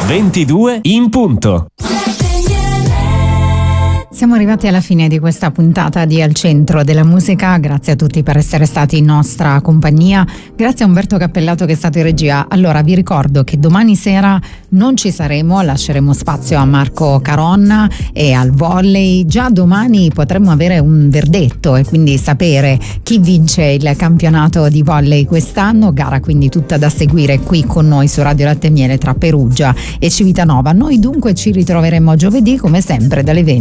22 in punto. Siamo arrivati alla fine di questa puntata di Al Centro della Musica. Grazie a tutti per essere stati in nostra compagnia. Grazie a Umberto Cappellato che è stato in regia. Allora vi ricordo che domani sera non ci saremo, lasceremo spazio a Marco Caronna e al volley. Già domani potremmo avere un verdetto e quindi sapere chi vince il campionato di volley quest'anno. Gara quindi tutta da seguire qui con noi su Radio Latte e Miele tra Perugia e Civitanova. Noi dunque ci ritroveremo giovedì come sempre dalle 20